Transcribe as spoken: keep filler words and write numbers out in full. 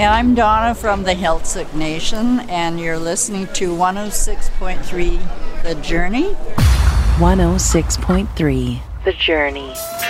Hi, I'm Donna from the Heiltsuk Nation, and you're listening to one oh six point three The Journey. one oh six point three The Journey.